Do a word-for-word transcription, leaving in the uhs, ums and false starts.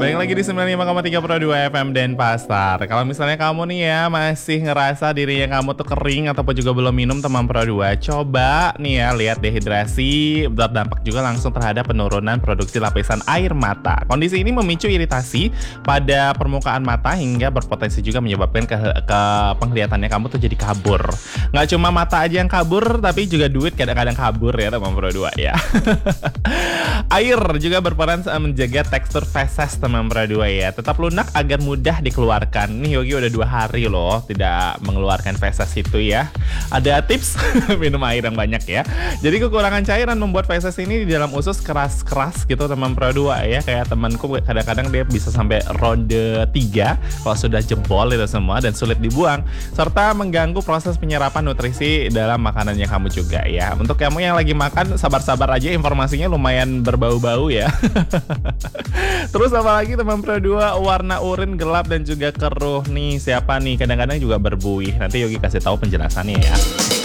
Balik lagi di sembilan puluh lima koma tiga Pro dua F M Denpasar. Kalau misalnya kamu nih ya masih ngerasa dirinya kamu tuh kering ataupun juga belum minum teman Pro dua, coba nih ya lihat dehidrasi berdampak juga langsung terhadap penurunan produksi lapisan air mata. Kondisi ini memicu iritasi pada permukaan mata hingga berpotensi juga menyebabkan ke, ke penglihatannya kamu tuh jadi kabur. Nggak cuma mata aja yang kabur, tapi juga duit kadang-kadang kabur ya teman Pro dua ya. Air juga berperan menjaga tekstur feses teman Pro dua ya, tetap lunak agar mudah dikeluarkan. Nih Yogi udah dua hari loh tidak mengeluarkan feses itu ya. Ada tips minum air yang banyak ya. Jadi kekurangan cairan membuat feses ini di dalam usus keras-keras gitu teman Pro dua ya. Kayak temanku kadang-kadang dia bisa sampai ronde tiga kalau sudah jebol itu semua dan sulit dibuang, serta mengganggu proses penyerapan nutrisi dalam makanannya kamu juga ya. Untuk kamu yang lagi makan, sabar-sabar aja, informasinya lumayan berbau-bau ya. Terus apalagi teman Pro dua, warna urin gelap dan juga keruh nih. Siapa nih? Kadang-kadang juga berbuih. Nanti Yogi kasih tahu penjelasannya ya.